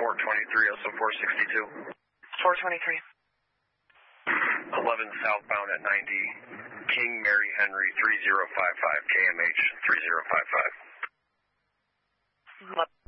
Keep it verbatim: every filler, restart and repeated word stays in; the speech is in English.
four twenty-three, also four sixty-two. four twenty-three. eleven southbound at ninety, King Mary Henry three zero five five, K M H three zero five five.